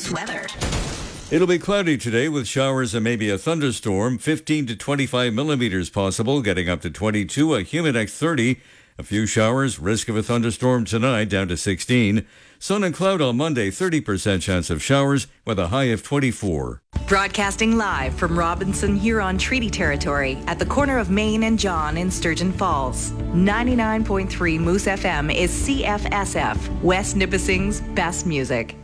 Moose weather. It'll be cloudy today with showers and maybe a thunderstorm. 15 to 25 millimeters possible, getting up to 22. A Humidex 30. A few showers, risk of a thunderstorm tonight, down to 16. Sun and cloud on Monday, 30% chance of showers with a high of 24. Broadcasting live from Robinson Huron Treaty Territory at the corner of Main and John in Sturgeon Falls. 99.3 Moose FM is CFSF, West Nipissing's best music.